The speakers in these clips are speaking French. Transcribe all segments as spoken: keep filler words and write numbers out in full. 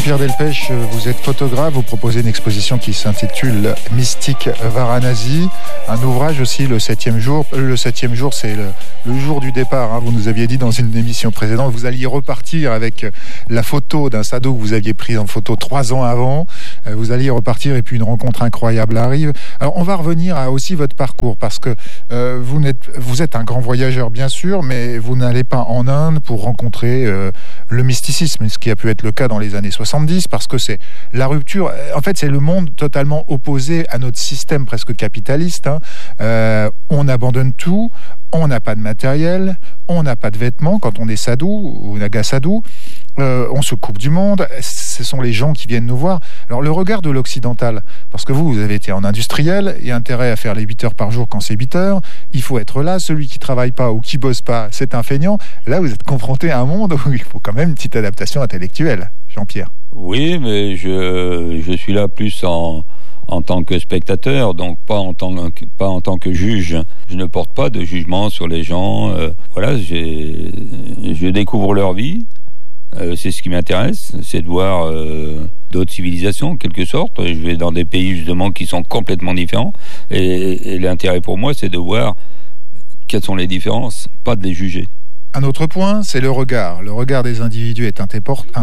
Jean-Pierre Delpech, vous êtes photographe, vous proposez une exposition qui s'intitule Mystique Varanasi, un ouvrage aussi, le septième jour. Le septième jour, c'est le, le jour du départ. Hein. Vous nous aviez dit dans une émission précédente, vous alliez repartir avec la photo d'un sadhu que vous aviez pris en photo trois ans avant. Vous alliez repartir et puis une rencontre incroyable arrive. Alors, on va revenir à aussi votre parcours parce que euh, vous, n'êtes, vous êtes un grand voyageur, bien sûr, mais vous n'allez pas en Inde pour rencontrer euh, le mysticisme, ce qui a pu être le cas dans les années soixante-dix, parce que c'est la rupture. En fait, c'est le monde totalement opposé à notre système presque capitaliste. Hein. Euh, on abandonne tout, on n'a pas de matériel, on n'a pas de vêtements quand on est sadhu ou naga sadhu. Euh, on se coupe du monde, ce sont les gens qui viennent nous voir. Alors le regard de l'occidental, parce que vous, vous avez été en industriel, il y a intérêt à faire les huit heures par jour quand c'est huit heures, il faut être là, celui qui travaille pas ou qui bosse pas, c'est un feignant. Là, vous êtes confronté à un monde où il faut quand même une petite adaptation intellectuelle, Jean-Pierre. Oui, mais je, je suis là plus en... en tant que spectateur, donc pas en tant que, pas en tant que juge. Je ne porte pas de jugement sur les gens. Euh, voilà, j'ai, je découvre leur vie. Euh, c'est ce qui m'intéresse, c'est de voir euh, d'autres civilisations, en quelque sorte. Je vais dans des pays, justement, qui sont complètement différents. Et, et l'intérêt pour moi, c'est de voir quelles sont les différences, pas de les juger. Un autre point, c'est le regard. Le regard des individus est important.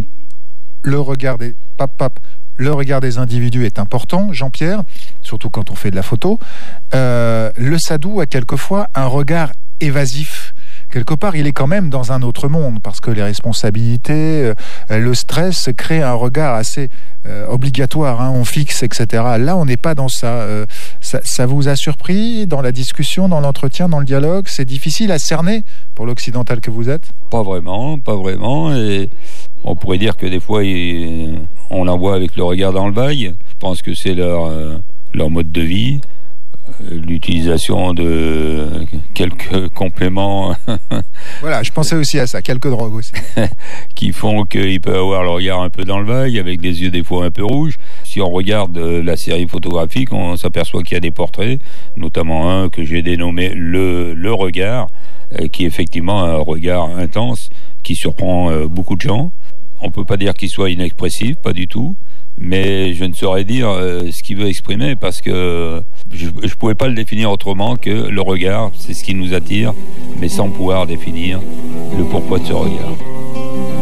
Le regard des... Pap, pap. Le regard des individus est important, Jean-Pierre, surtout quand on fait de la photo. Euh, le sadhu a quelquefois un regard évasif. Quelque part, il est quand même dans un autre monde, parce que les responsabilités, euh, le stress créent un regard assez euh, obligatoire, hein, on fixe, et cetera. Là, on n'est pas dans ça. Euh, ça. Ça vous a surpris dans la discussion, dans l'entretien, dans le dialogue? C'est difficile à cerner pour l'occidental que vous êtes? Pas vraiment, pas vraiment. Et on pourrait dire que des fois, il, on l'envoie avec le regard dans le bail. Je pense que c'est leur, euh, leur mode de vie. L'utilisation de quelques compléments. Voilà, je pensais aussi à ça, quelques drogues aussi. Qui font qu'il peut avoir le regard un peu dans le vague, avec des yeux des fois un peu rouges. Si on regarde la série photographique, on s'aperçoit qu'il y a des portraits, notamment un que j'ai dénommé Le, le regard, qui est effectivement un regard intense, qui surprend beaucoup de gens. On ne peut pas dire qu'il soit inexpressif, pas du tout. Mais je ne saurais dire euh, ce qu'il veut exprimer parce que je ne pouvais pas le définir autrement que le regard, c'est ce qui nous attire, mais sans pouvoir définir le pourquoi de ce regard.